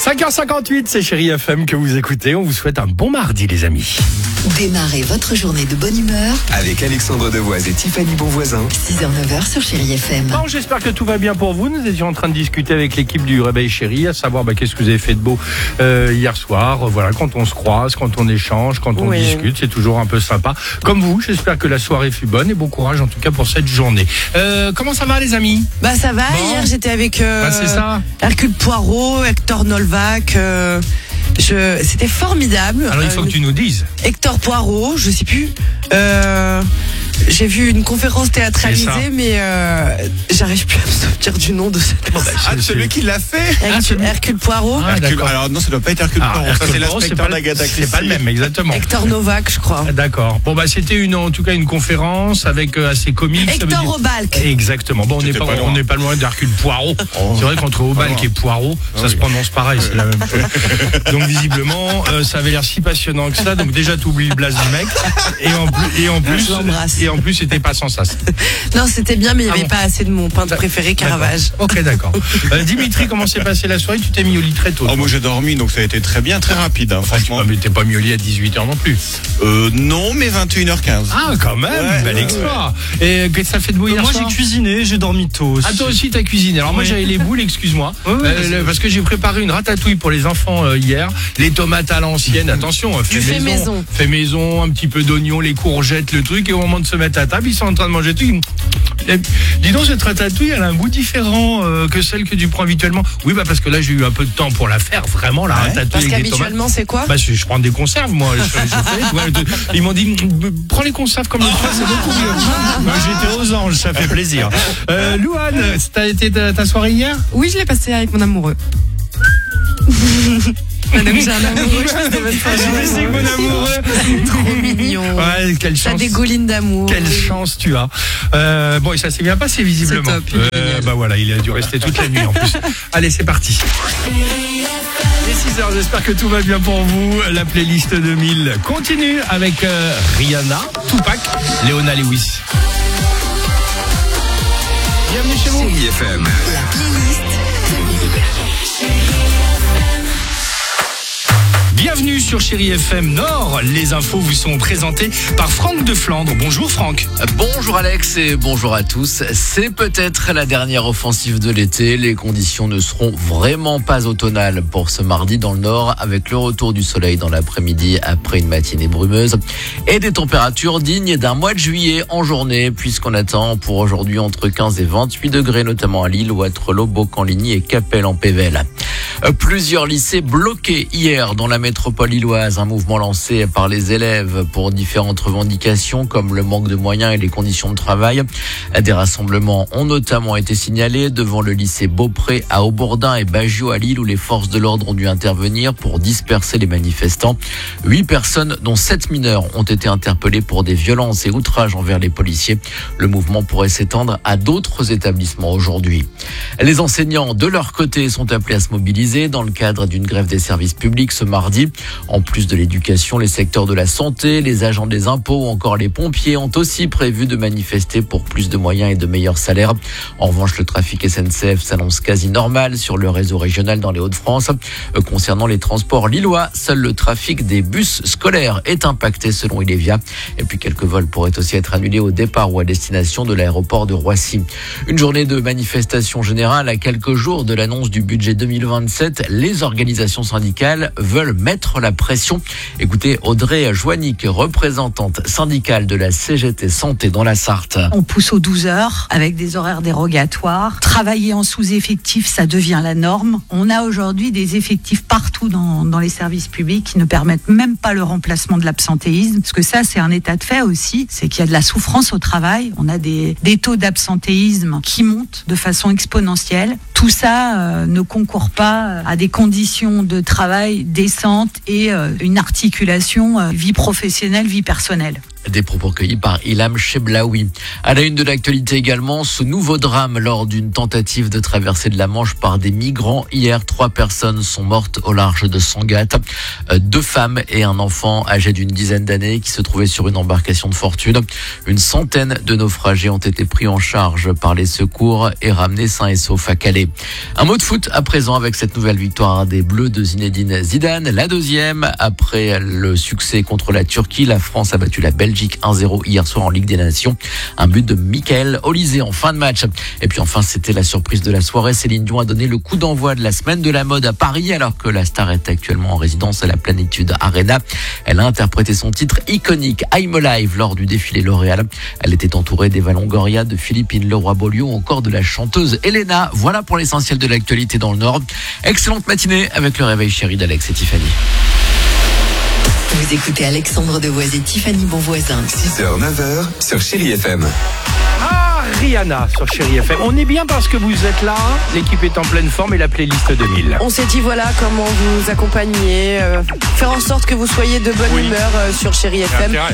5h58, c'est Chérie FM que vous écoutez. On vous souhaite un bon mardi, les amis. Démarrez votre journée de bonne humeur Avec Alexandre Devoise et Tiffany Bonvoisin. 6h-9h sur Chérie FM. Bon, j'espère que tout va bien pour vous. Nous étions en train de discuter avec l'équipe du Réveil Chérie, à savoir qu'est-ce que vous avez fait de beau hier soir. Voilà, quand on se croise, quand on échange, quand on discute, c'est toujours un peu sympa. Comme vous, j'espère que la soirée fut bonne et bon courage en tout cas pour cette journée. Comment ça va, les amis? Bah ça va, Bon. hier j'étais avec C'est ça. Hercule Poirot, Hector Nolvac, c'était formidable. Alors il faut que tu nous dises. Hector Poirot, je sais plus. J'ai vu une conférence C'est ça. théâtralisée, mais j'arrive plus à me souvenir du nom de cette personne. Celui qui l'a fait. Hercule Poirot. Ah, d'accord. Alors non, ça doit pas être Hercule Poirot. Ça, Hercule c'est Poirot, l'inspecteur pas- d'Agatha Christie. C'est pas le même, exactement. Hector Novak, je crois. D'accord. Bon, c'était en tout cas une conférence avec assez comique. ça veut Hector dire- Obalk. Exactement. Bon, C'était pas loin. on n'est pas loin d'Hercule Poirot. C'est vrai qu'entre Obalk et Poirot, ça se prononce pareil, c'est la même chose. Donc visiblement, ça avait l'air si passionnant que ça. Donc déjà, tu oublies le blaze du mec. Je l'embrasse. Et en plus, c'était pas sans sas. Non, c'était bien, mais il n'y avait bon. pas assez de mon peintre préféré, Caravage. D'accord. Ok, d'accord. Dimitri, comment s'est passée la soirée? Tu t'es mis au lit très tôt. Oh, moi j'ai dormi, donc ça a été très bien, très rapide, franchement. Mais t'es pas mis au lit à 18h non plus. Non, mais 21h15. Ah, quand même, Ouais, bel ouais, exploit. Et qu'est-ce que ça fait de beau hier Moi soir? j'ai cuisiné, j'ai dormi tôt aussi. Ah, toi aussi t'as cuisiné. Alors moi j'avais les boules, excuse-moi. Parce que j'ai préparé une ratatouille pour les enfants hier. Les tomates à l'ancienne, attention, fais maison. Fait maison, un petit peu d'oignon, les courgettes, le truc. Et au moment de se mettre à table, ils sont en train de manger tout. Dis donc, cette ratatouille, elle a un goût différent que celle que tu prends habituellement. Oui, parce que là j'ai eu un peu de temps pour la faire, vraiment, la ratatouille Parce avec des tomates. qu'habituellement, c'est quoi? Je prends des conserves, moi. Je fais, ils m'ont dit, prends les conserves comme le toi, c'est beaucoup mieux. Moi, j'étais aux anges, ça fait plaisir. Louane, t'as été ta soirée hier? Oui, je l'ai passé avec mon amoureux. Donc j'ai un amoureux, je passe des bonnes soirées. Je sais que mon amoureux. Trop mignon. Ouais, quelle Ça chance. dégouline d'amour. Quelle chance tu as. Bon, et ça s'est bien passé visiblement. C'est top, il est génial. Voilà, il a dû rester toute la nuit en plus. Allez, c'est parti. Les 6h, j'espère que tout va bien pour vous. La playlist 2000 continue avec Rihanna, Tupac, Leona Lewis. Bienvenue chez vous. Chérie FM. La playlist Bienvenue sur Chérie FM Nord. Les infos vous sont présentées par Franck de Flandre. Bonjour Franck. Bonjour Alex et bonjour à tous. C'est peut-être la dernière offensive de l'été. Les conditions ne seront vraiment pas automnales pour ce mardi dans le Nord, avec le retour du soleil dans l'après-midi après une matinée brumeuse et des températures dignes d'un mois de juillet en journée, puisqu'on attend pour aujourd'hui entre 15 et 28 degrés, notamment à Lille, Wattrelos, Beaucamp-Ligny et Capelle en Pével. Plusieurs lycées bloqués hier dans la métropole lilloise, un mouvement lancé par les élèves pour différentes revendications comme le manque de moyens et les conditions de travail. Des rassemblements ont notamment été signalés devant le lycée Beaupré à Aubourdin et Baggio à Lille, où les forces de l'ordre ont dû intervenir pour disperser les manifestants. 8 personnes, dont 7 mineurs, ont été interpellées pour des violences et outrages envers les policiers. Le mouvement pourrait s'étendre à d'autres établissements aujourd'hui. Les enseignants, de leur côté, sont appelés à se mobiliser dans le cadre d'une grève des services publics ce mardi. En plus de l'éducation, les secteurs de la santé, les agents des impôts ou encore les pompiers ont aussi prévu de manifester pour plus de moyens et de meilleurs salaires. En revanche, le trafic SNCF s'annonce quasi normal sur le réseau régional dans les Hauts-de-France. Concernant les transports lillois, seul le trafic des bus scolaires est impacté selon Ilevia. Et puis quelques vols pourraient aussi être annulés au départ ou à destination de l'aéroport de Roissy. Une journée de manifestation générale à quelques jours de l'annonce du budget 2027. Les organisations syndicales veulent mettre la pression. Écoutez Audrey Joannick, représentante syndicale de la CGT Santé dans la Sarthe. On pousse aux 12 heures avec des horaires dérogatoires. Travailler en sous-effectif, ça devient la norme. On a aujourd'hui des effectifs partout dans les services publics qui ne permettent même pas le remplacement de l'absentéisme. Parce que ça, c'est un état de fait aussi. C'est qu'il y a de la souffrance au travail. On a des taux d'absentéisme qui montent de façon exponentielle. Tout ça ne concourt pas à des conditions de travail décentes et une articulation vie professionnelle, vie personnelle. Des propos recueillis par Ilham Cheblaoui. À la une de l'actualité également, ce nouveau drame lors d'une tentative de traversée de la Manche par des migrants. Hier, 3 personnes sont mortes au large de Sangatte. 2 femmes et un enfant âgé d'une dizaine d'années qui se trouvaient sur une embarcation de fortune. Une centaine de naufragés ont été pris en charge par les secours et ramenés sains et saufs à Calais. Un mot de foot à présent avec cette nouvelle victoire des Bleus de Zinedine Zidane. La deuxième après le succès contre la Turquie. La France a battu la Belgique 1-0 hier soir en Ligue des Nations. Un but de Michael Olysée en fin de match. Et puis enfin, c'était la surprise de la soirée. Céline Dion a donné le coup d'envoi de la semaine de la mode à Paris alors que la star est actuellement en résidence à la Plénitude Arena. Elle a interprété son titre iconique I'm Alive lors du défilé L'Oréal. Elle était entourée d'Eva Longoria, de Philippine Leroy-Beaulieu ou encore de la chanteuse Elena. Voilà pour l'essentiel de l'actualité dans le Nord. Excellente matinée avec le réveil chéri d'Alex et Tiffany. Vous écoutez Alexandre Devoise et Tiffany Bonvoisin. 6h, 9h sur Chérie FM. Ah, Rihanna sur Chérie FM. On est bien parce que vous êtes là. L'équipe est en pleine forme et la playlist 2000. On s'est dit voilà comment vous accompagner, faire en sorte que vous soyez de bonne humeur sur Chérie FM.